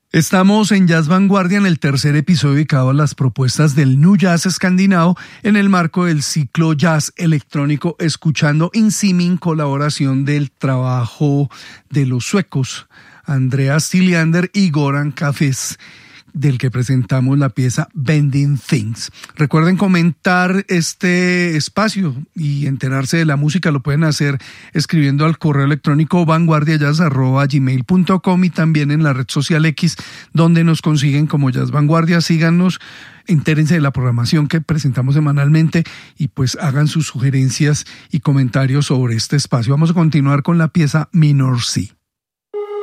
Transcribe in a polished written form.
Estamos en Jazz Vanguardia en el tercer episodio dedicado a las propuestas del New Jazz escandinavo en el marco del ciclo Jazz electrónico, escuchando Insimin, colaboración del trabajo de los suecos Andreas Tilliander y Goran Cafés, del que presentamos la pieza Bending Things. Recuerden comentar este espacio y enterarse de la música. Lo pueden hacer escribiendo al correo electrónico vanguardiajazz@gmail.com y también en la red social X, donde nos consiguen como Jazz Vanguardia. Síganos, entérense de la programación que presentamos semanalmente y pues hagan sus sugerencias y comentarios sobre este espacio. Vamos a continuar con la pieza Minor C.